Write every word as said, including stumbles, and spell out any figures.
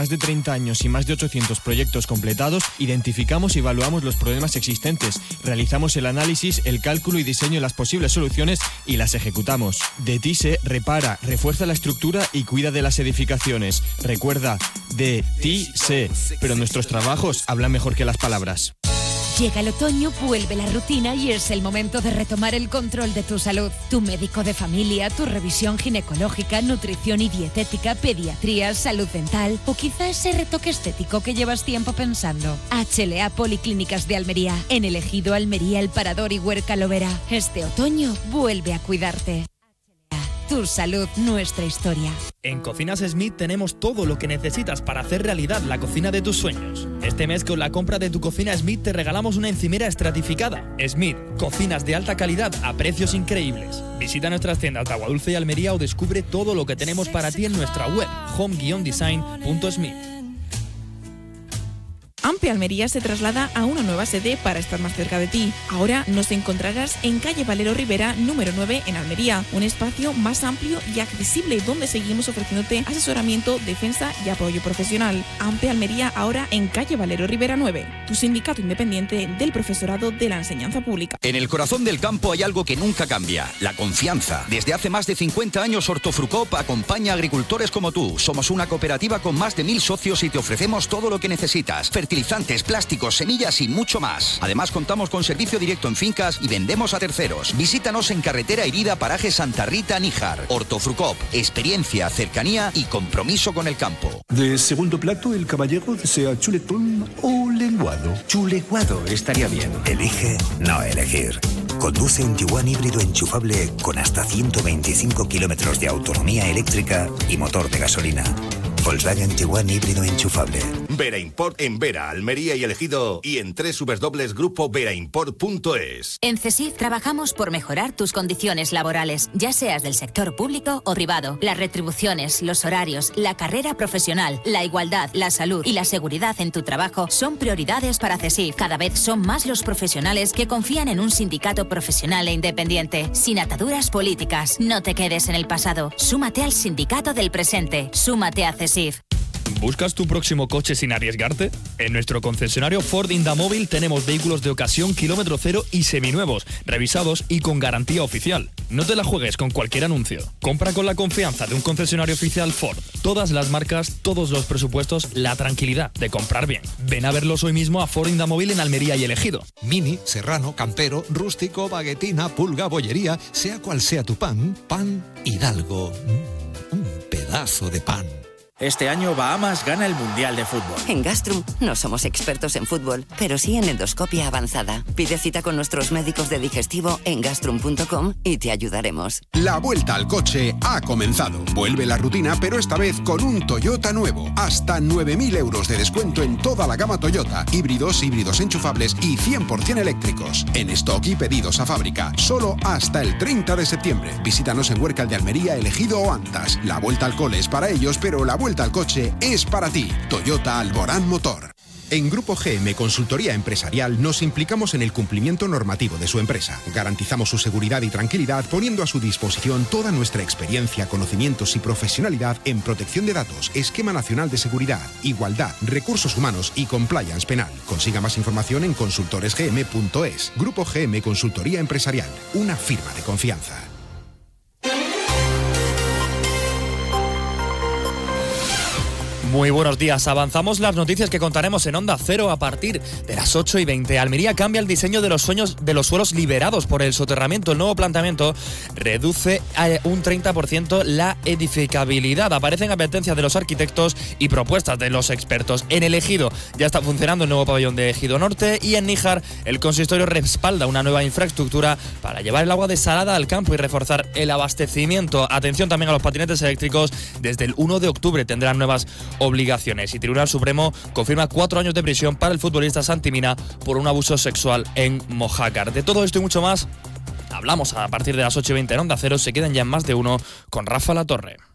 Más de treinta años y más de ochocientos proyectos completados, identificamos y evaluamos los problemas existentes, realizamos el análisis, el cálculo y diseño de las posibles soluciones y las ejecutamos. DETISE repara, refuerza la estructura y cuida de las edificaciones. Recuerda, DETISE, pero nuestros trabajos hablan mejor que las palabras. Llega el otoño, vuelve la rutina y es el momento de retomar el control de tu salud. Tu médico de familia, tu revisión ginecológica, nutrición y dietética, pediatría, salud dental o quizá ese retoque estético que llevas tiempo pensando. H L A Policlínicas de Almería. En el Ejido, Almería, El Parador y Huerca Lovera. Este otoño vuelve a cuidarte. Tu salud, nuestra historia. En Cocinas Smith tenemos todo lo que necesitas para hacer realidad la cocina de tus sueños. Este mes con la compra de tu cocina Smith te regalamos una encimera estratificada. Smith, cocinas de alta calidad a precios increíbles. Visita nuestras tiendas de Aguadulce y Almería o descubre todo lo que tenemos para ti en nuestra web home guion design punto smith. Ampe Almería se traslada a una nueva sede para estar más cerca de ti. Ahora nos encontrarás en calle Valero Rivera, número nueve, en Almería. Un espacio más amplio y accesible donde seguimos ofreciéndote asesoramiento, defensa y apoyo profesional. Ampe Almería ahora en calle Valero Rivera nueve, tu sindicato independiente del profesorado de la enseñanza pública. En el corazón del campo hay algo que nunca cambia, la confianza. Desde hace más de cincuenta años Hortofrucop acompaña a agricultores como tú. Somos una cooperativa con más de mil socios y te ofrecemos todo lo que necesitas. Fertilizantes, plásticos, semillas y mucho más. Además contamos con servicio directo en fincas y vendemos a terceros. Visítanos en Carretera Herida, Paraje Santa Rita, Níjar. Hortofrucop, experiencia, cercanía y compromiso con el campo. De segundo plato, el caballero desea chuletón o lenguado. Chuleguado estaría bien. Elige no elegir. Conduce un Tiguan híbrido enchufable con hasta ciento veinticinco kilómetros de autonomía eléctrica y motor de gasolina. Volkswagen Tiguan híbrido enchufable. Vera Import en Vera, Almería y El Ejido y en doble u doble u doble u punto grupo vera import punto es. En CESIF trabajamos por mejorar tus condiciones laborales, ya seas del sector público o privado. Las retribuciones, los horarios, la carrera profesional, la igualdad, la salud y la seguridad en tu trabajo son prioridades para CESIF. Cada vez son más los profesionales que confían en un sindicato profesional e independiente, sin ataduras políticas. No te quedes en el pasado. Súmate al sindicato del presente. Súmate a CESIF. ¿Buscas tu próximo coche sin arriesgarte? En nuestro concesionario Ford Indamóvil tenemos vehículos de ocasión, kilómetro cero y seminuevos, revisados y con garantía oficial. No te la juegues con cualquier anuncio. Compra con la confianza de un concesionario oficial Ford. Todas las marcas, todos los presupuestos, la tranquilidad de comprar bien. Ven a verlos hoy mismo a Ford Indamóvil en Almería y El Ejido. Mini, serrano, campero, rústico, baguetina, pulga, bollería, sea cual sea tu pan, Pan Hidalgo. Mm, un pedazo de pan. Este año Bahamas gana el Mundial de Fútbol. En Gastrum no somos expertos en fútbol, pero sí en endoscopia avanzada. Pide cita con nuestros médicos de digestivo en gastrum punto com y te ayudaremos. La vuelta al coche ha comenzado. Vuelve la rutina, pero esta vez con un Toyota nuevo. Hasta nueve mil euros de descuento en toda la gama Toyota. Híbridos, híbridos enchufables y cien por ciento eléctricos. En stock y pedidos a fábrica. Solo hasta el treinta de septiembre. Visítanos en Huercal de Almería, El Ejido o Antas. La vuelta al cole es para ellos, pero la vuelta al coche es para ti. Toyota Alborán Motor. En Grupo G M Consultoría Empresarial nos implicamos en el cumplimiento normativo de su empresa. Garantizamos su seguridad y tranquilidad poniendo a su disposición toda nuestra experiencia, conocimientos y profesionalidad en protección de datos, esquema nacional de seguridad, igualdad, recursos humanos y compliance penal. Consiga más información en consultores g m punto es. Grupo G M Consultoría Empresarial, una firma de confianza. Muy buenos días. Avanzamos las noticias que contaremos en Onda Cero a partir de las ocho y veinte. Almería cambia el diseño de los sueños de los suelos liberados por el soterramiento. El nuevo planteamiento reduce a un treinta por ciento la edificabilidad. Aparecen advertencias de los arquitectos y propuestas de los expertos. En El Ejido ya está funcionando el nuevo pabellón de Ejido Norte y en Níjar el consistorio respalda una nueva infraestructura para llevar el agua desalada al campo y reforzar el abastecimiento. Atención también a los patinetes eléctricos. Desde el uno de octubre tendrán nuevas obligaciones y Tribunal Supremo confirma cuatro años de prisión para el futbolista Santimina por un abuso sexual en Mojácar. De todo esto y mucho más hablamos a partir de las ocho y veinte en Onda Cero. Se quedan ya en Más de Uno con Rafa Latorre.